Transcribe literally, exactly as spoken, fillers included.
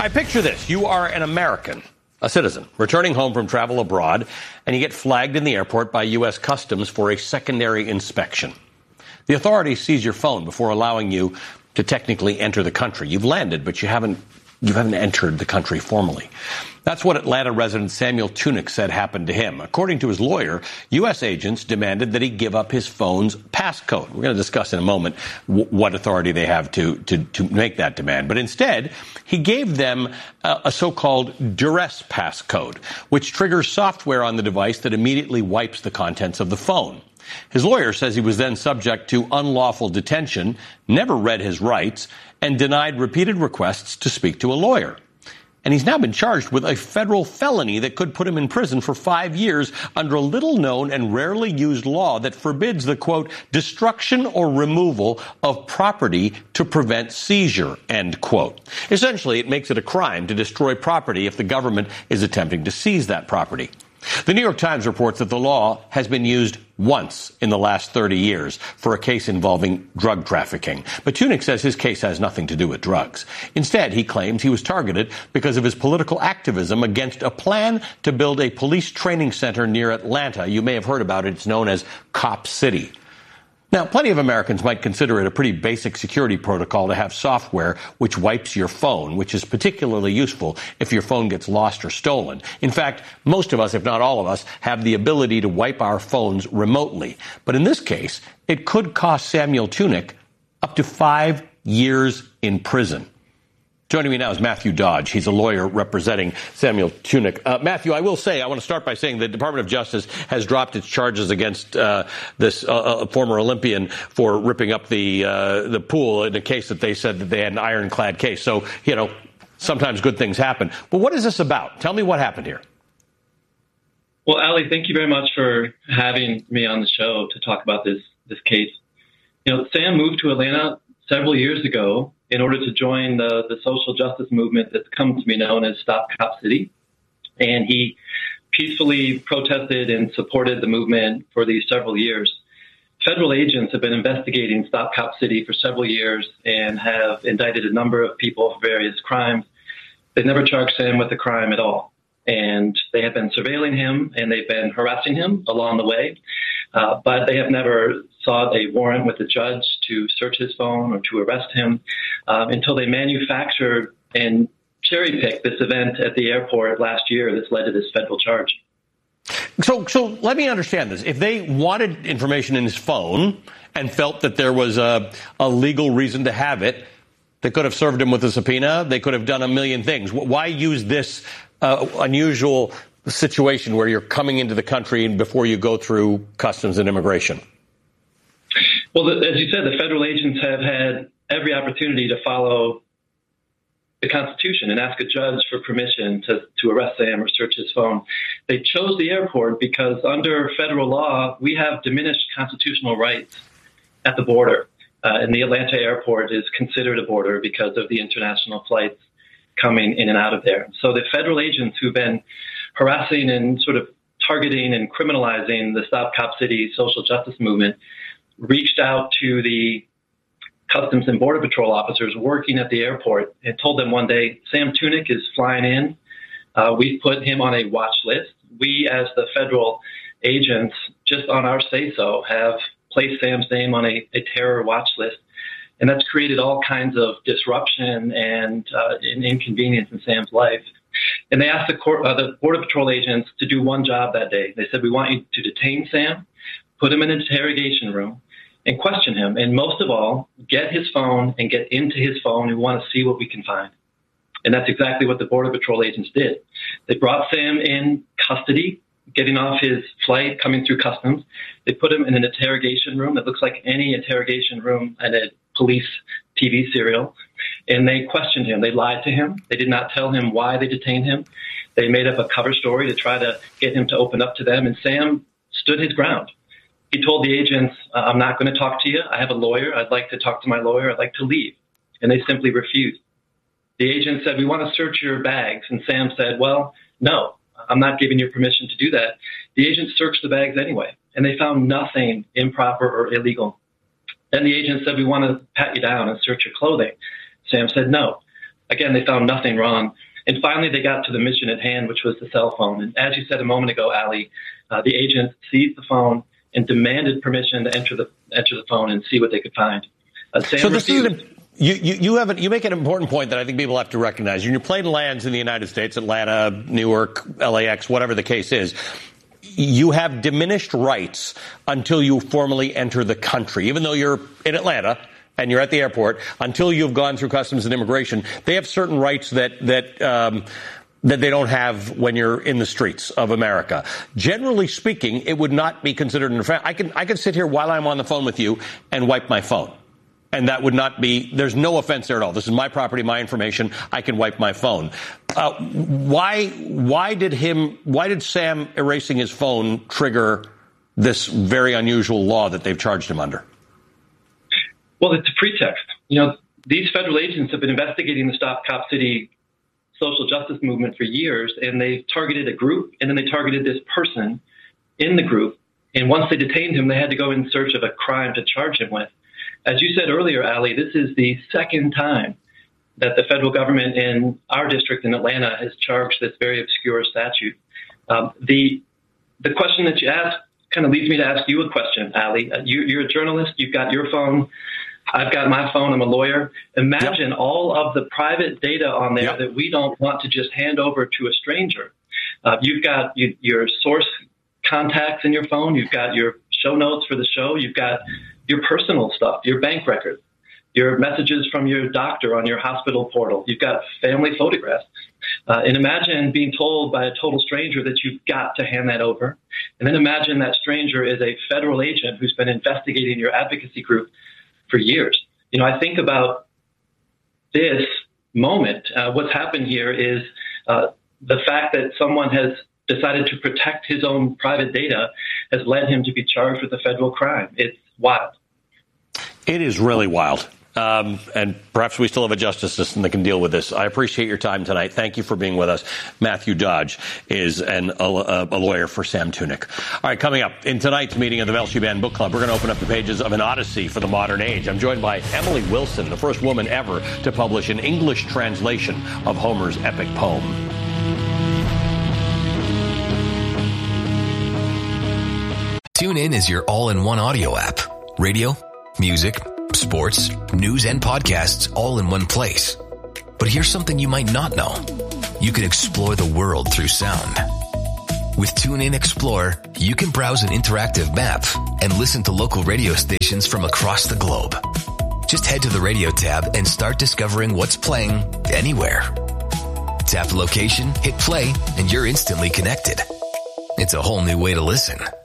I picture this. You are an American, a citizen, returning home from travel abroad, and you get flagged in the airport by U S Customs for a secondary inspection. The authorities seize your phone before allowing you to technically enter the country. You've landed, but you haven't you haven't entered the country formally. That's what Atlanta resident Samuel Tunick said happened to him. According to his lawyer, U S agents demanded that he give up his phone's passcode. We're going to discuss in a moment w- what authority they have to, to, to make that demand. But instead, he gave them a, a so-called duress passcode, which triggers software on the device that immediately wipes the contents of the phone. His lawyer says he was then subject to unlawful detention, never read his rights, and denied repeated requests to speak to a lawyer. And he's now been charged with a federal felony that could put him in prison for five years under a little-known and rarely used law that forbids the, quote, destruction or removal of property to prevent seizure, end quote. Essentially, it makes it a crime to destroy property if the government is attempting to seize that property. The New York Times reports that the law has been used once in the last thirty years for a case involving drug trafficking. But Tunick says his case has nothing to do with drugs. Instead, he claims he was targeted because of his political activism against a plan to build a police training center near Atlanta. You may have heard about it. It's known as Cop City. Now, plenty of Americans might consider it a pretty basic security protocol to have software which wipes your phone, which is particularly useful if your phone gets lost or stolen. In fact, most of us, if not all of us, have the ability to wipe our phones remotely. But in this case, it could cost Samuel Tunick up to five years in prison. Joining me now is Matthew Dodge. He's a lawyer representing Samuel Tunick. Uh, Matthew, I will say, I want to start by saying the Department of Justice has dropped its charges against uh, this uh, uh, former Olympian for ripping up the uh, the pool in a case that they said that they had an ironclad case. So, you know, sometimes good things happen. But what is this about? Tell me what happened here. Well, Ali, thank you very much for having me on the show to talk about this this case. You know, Sam moved to Atlanta several years ago in order to join the, the social justice movement that's come to be known as Stop Cop City. And he peacefully protested and supported the movement for these several years. Federal agents have been investigating Stop Cop City for several years and have indicted a number of people for various crimes. They've never charged Sam with a crime at all. And they have been surveilling him and they've been harassing him along the way. Uh, but they have never sought a warrant with a judge to search his phone or to arrest him um, until they manufactured and cherry-picked this event at the airport last year that's led to this federal charge. So, so let me understand this. If they wanted information in his phone and felt that there was a, a legal reason to have it, they could have served him with a subpoena. They could have done a million things. Why use this uh, unusual situation where you're coming into the country and before you go through customs and immigration? Well, as you said, the federal agents have had every opportunity to follow the Constitution and ask a judge for permission to, to arrest Sam or search his phone. They chose the airport because under federal law, we have diminished constitutional rights at the border. Uh, and the Atlanta airport is considered a border because of the international flights coming in and out of there. So the federal agents who've been harassing and sort of targeting and criminalizing the Stop Cop City social justice movement reached out to the Customs and Border Patrol officers working at the airport and told them one day, Sam Tunick is flying in. Uh, we've put him on a watch list. We, as the federal agents, just on our say-so, have placed Sam's name on a, a terror watch list. And that's created all kinds of disruption and uh, inconvenience in Sam's life. And they asked the, court, uh, the Border Patrol agents to do one job that day. They said, we want you to detain Sam, put him in an interrogation room, and question him. And most of all, get his phone and get into his phone. We want to see what we can find. And that's exactly what the Border Patrol agents did. They brought Sam in custody, getting off his flight, coming through customs. They put him in an interrogation room that looks like any interrogation room in a police T V serial. And they questioned him. They lied to him. They did not tell him why they detained him. They made up a cover story to try to get him to open up to them. And Sam stood his ground. He told the agents, I'm not going to talk to you. I have a lawyer. I'd like to talk to my lawyer. I'd like to leave. And they simply refused. The agent said, we want to search your bags. And Sam said, well, no, I'm not giving you permission to do that. The agents searched the bags anyway, and they found nothing improper or illegal. Then the agent said, we want to pat you down and search your clothing. Sam said, no. again, they found nothing wrong. And finally, they got to the mission at hand, which was the cell phone. And as you said a moment ago, Ali, uh, the agents seized the phone and demanded permission to enter the enter the phone and see what they could find. Uh, Sam so this refused. is you you you have a, you make an important point that I think people have to recognize. When your plane lands in the United States, Atlanta, Newark, L A X, whatever the case is, you have diminished rights until you formally enter the country, even though you're in Atlanta and you're at the airport. Until you've gone through customs and immigration, they have certain rights that that um, that they don't have when you're in the streets of America. Generally speaking, it would not be considered an offense. I can I can sit here while I'm on the phone with you and wipe my phone. And that would not be, there's no offense there at all. This is my property, my information. I can wipe my phone. Uh, why, why did him, why did Sam erasing his phone trigger this very unusual law that they've charged him under? Well, it's a pretext. You know, these federal agents have been investigating the Stop Cop City social justice movement for years, and they've targeted a group, and then they targeted this person in the group. And once they detained him, they had to go in search of a crime to charge him with. As you said earlier, Ali, this is the second time that the federal government in our district in Atlanta has charged this very obscure statute. Um, the the question that you asked kind of leads me to ask you a question, Ali. Uh, you, you're a journalist. You've got your phone. I've got my phone. I'm a lawyer. Imagine yep. all of the private data on there yep. that we don't want to just hand over to a stranger. Uh, you've got you, your source contacts in your phone. You've got your show notes for the show. You've got your personal stuff, your bank records, your messages from your doctor on your hospital portal. You've got family photographs. Uh, and imagine being told by a total stranger that you've got to hand that over. And then imagine that stranger is a federal agent who's been investigating your advocacy group for years. You know, I think about this moment. Uh, what's happened here is uh, the fact that someone has decided to protect his own private data has led him to be charged with a federal crime. It's wild. It is really wild. Um, and perhaps we still have a justice system that can deal with this. I appreciate your time tonight. Thank you for being with us. Matthew Dodge is an, a, a lawyer for Sam Tunick. All right, coming up in tonight's meeting of the Velshi Band Book Club, we're going to open up the pages of An Odyssey for the Modern Age. I'm joined by Emily Wilson, the first woman ever to publish an English translation of Homer's epic poem. TuneIn is your all-in-one audio app. Radio, music, sports, news, and podcasts all in one place. But here's something you might not know. You can explore the world through sound. With TuneIn Explorer, you can browse an interactive map and listen to local radio stations from across the globe. Just head to the radio tab and start discovering what's playing anywhere. Tap the location, hit play, and you're instantly connected. It's a whole new way to listen.